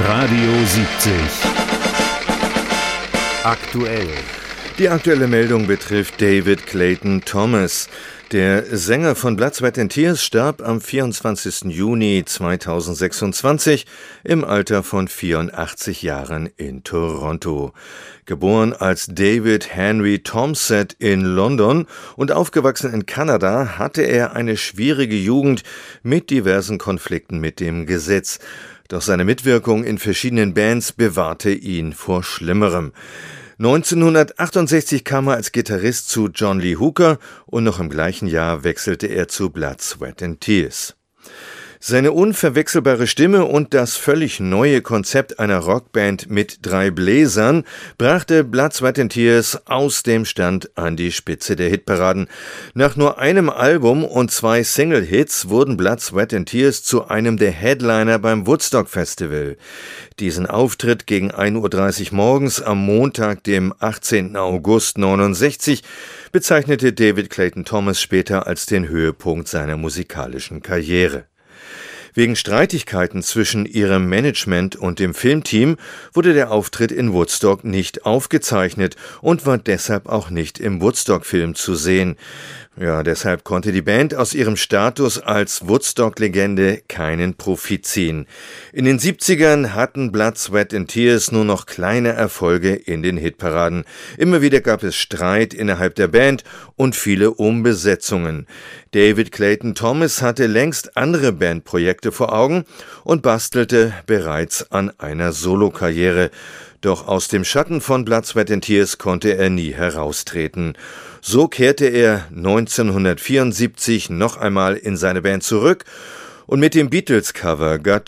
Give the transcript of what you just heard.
Radio 70. Aktuell. Die aktuelle Meldung betrifft David Clayton Thomas. Der Sänger von Blood, Sweat and Tears starb am 24. Juni 2026 im Alter von 84 Jahren in Toronto. Geboren als David Henry Tomsett in London und aufgewachsen in Kanada, hatte er eine schwierige Jugend mit diversen Konflikten mit dem Gesetz. Doch seine Mitwirkung in verschiedenen Bands bewahrte ihn vor Schlimmerem. 1968 kam er als Gitarrist zu John Lee Hooker und noch im gleichen Jahr wechselte er zu Blood, Sweat and Tears. Seine unverwechselbare Stimme und das völlig neue Konzept einer Rockband mit 3 Bläsern brachte Blood, Sweat and Tears aus dem Stand an die Spitze der Hitparaden. Nach nur einem Album und 2 Single-Hits wurden Blood, Sweat and Tears zu einem der Headliner beim Woodstock Festival. Diesen Auftritt gegen 1:30 Uhr morgens am Montag, dem 18. August 1969, bezeichnete David Clayton Thomas später als den Höhepunkt seiner musikalischen Karriere. Wegen Streitigkeiten zwischen ihrem Management und dem Filmteam wurde der Auftritt in Woodstock nicht aufgezeichnet und war deshalb auch nicht im Woodstock-Film zu sehen. Ja, deshalb konnte die Band aus ihrem Status als Woodstock-Legende keinen Profit ziehen. In den 70ern hatten Blood, Sweat and Tears nur noch kleine Erfolge in den Hitparaden. Immer wieder gab es Streit innerhalb der Band und viele Umbesetzungen. David Clayton Thomas hatte längst andere Bandprojekte vor Augen und bastelte bereits an einer Solokarriere. Doch aus dem Schatten von Blood, Sweat and Tears konnte er nie heraustreten. So kehrte er 1974 noch einmal in seine Band zurück und mit dem Beatles-Cover Got